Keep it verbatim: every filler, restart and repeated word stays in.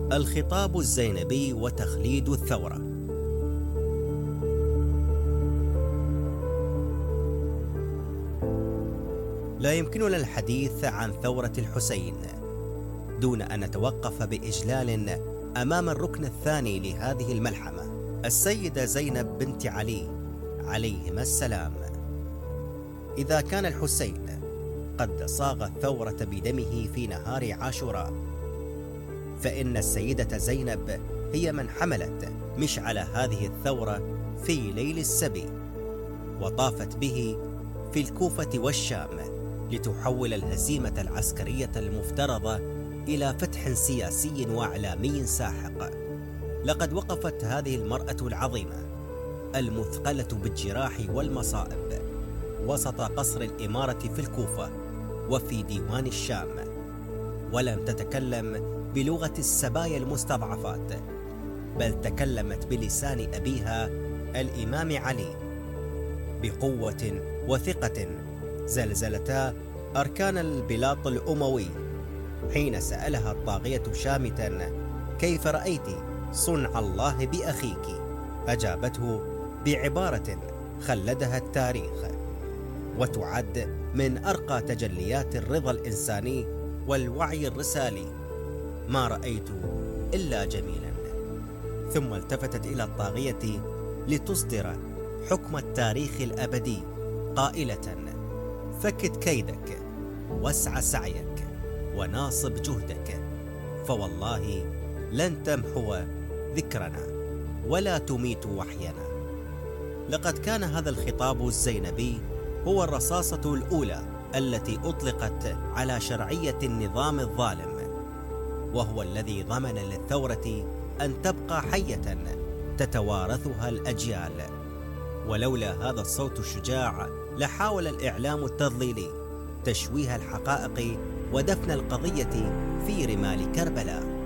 الخطاب الزينبي وتخليد الثورة. لا يمكننا الحديث عن ثورة الحسين دون أن نتوقف بإجلال أمام الركن الثاني لهذه الملحمة، السيدة زينب بنت علي عليهما السلام. إذا كان الحسين قد صاغ الثورة بدمه في نهار عاشوراء، فإن السيدة زينب هي من حملت مشعل هذه الثورة في ليل السبي، وطافت به في الكوفة والشام لتحول الهزيمة العسكرية المفترضة إلى فتح سياسي وإعلامي ساحق. لقد وقفت هذه المرأة العظيمة المثقلة بالجراح والمصائب وسط قصر الإمارة في الكوفة وفي ديوان الشام، ولم تتكلم بلغة السبايا المستضعفات، بل تكلمت بلسان أبيها الإمام علي بقوة وثقة زلزلتا أركان البلاط الأموي حين سألها الطاغية شامتا: كيف رأيت صنع الله بأخيك؟ أجابته بعبارة خلدها التاريخ وتعد من أرقى تجليات الرضا الإنساني والوعي الرسالي: ما رأيت إلا جميلا. ثم التفتت إلى الطاغية لتصدر حكم التاريخ الأبدي قائلة: فكت كيدك واسع سعيك وناصب جهدك، فوالله لن تمحو ذكرنا ولا تميت وحينا. لقد كان هذا الخطاب الزينبي هو الرصاصة الأولى التي أطلقت على شرعية النظام الظالم، وهو الذي ضمن للثورة أن تبقى حية تتوارثها الأجيال. ولولا هذا الصوت الشجاع لحاول الإعلام التضليلي تشويه الحقائق ودفن القضية في رمال كربلاء.